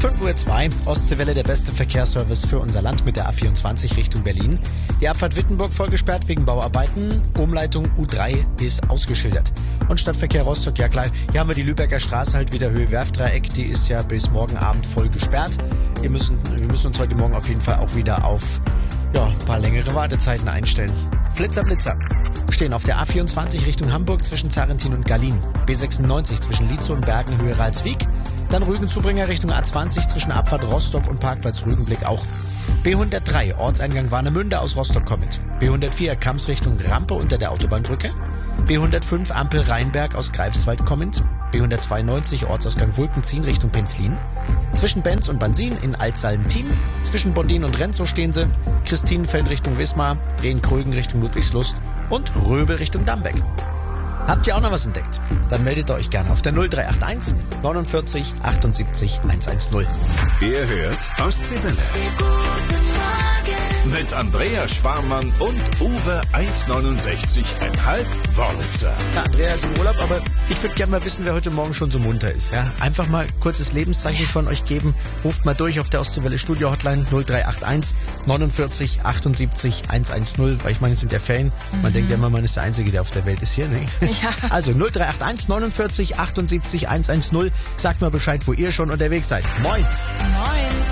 5:02 Uhr, Ostseewelle, der beste Verkehrsservice für unser Land mit der A24 Richtung Berlin. Die Abfahrt Wittenburg voll gesperrt wegen Bauarbeiten. Umleitung U3 ist ausgeschildert. Und Stadtverkehr Rostock, ja klar, hier haben wir die Lübecker Straße halt wieder Höhe Werftdreieck. Die ist ja bis morgen Abend voll gesperrt. Wir müssen uns heute Morgen auf jeden Fall auch wieder auf ein paar längere Wartezeiten einstellen. Blitzer. Stehen auf der A24 Richtung Hamburg zwischen Zarentin und Gallien. B96 zwischen Lietzow und Bergen Höhe Ralswiek. Dann Rügen-Zubringer Richtung A20 zwischen Abfahrt Rostock und Parkplatz Rügenblick auch. B103 Ortseingang Warnemünde aus Rostock kommend. B104 Kamms Richtung Rampe unter der Autobahnbrücke. B105 Ampel Rheinberg aus Greifswald kommend. B192 Ortsausgang Wulpenzien Richtung Penzlin. Zwischen Benz und Bansin in Altsalm-Thiem. Zwischen Bondin und Renzow stehen sie. Christinenfeld Richtung Wismar. Rehn-Krögen Richtung Ludwigslust. Und Röbel Richtung Dambeck. Habt ihr auch noch was entdeckt? Dann meldet ihr euch gerne auf der 0381 49 78 110. Ihr hört Ostseewelle. Mit Andrea Schwarmann und Uwe 169,5 Wörlitzer. Ja, Andrea ist im Urlaub, aber ich würde gerne mal wissen, wer heute Morgen schon so munter ist. Ja, einfach mal kurzes Lebenszeichen von euch geben. Ruft mal durch auf der Ostseewelle Studio Hotline 0381 49 78 110, weil ich meine, es sind ja Ferien. Man denkt ja immer, man ist der Einzige, der auf der Welt ist hier. Ne? Ja. Also 0381 49 78 110. Sagt mal Bescheid, wo ihr schon unterwegs seid. Moin! Moin!